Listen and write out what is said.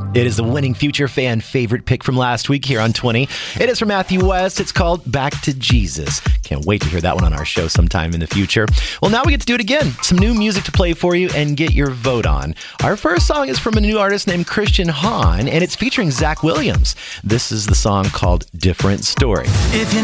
It is a winning Future Fan favorite pick from last week here on 20. It is from Matthew West. It's called Back to Jesus. Can't wait to hear that one on our show sometime in the future. Well, now we get to do it again. Some new music to play for you and get your vote on. Our first song is from a new artist named Christian Hahn, and it's featuring Zach Williams. This is the song called Different Story. If you